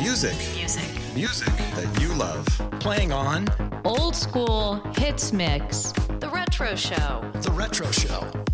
Music. Music. Music that you love. Playing on Old School Hits Mix. The Retro Show. The Retro Show.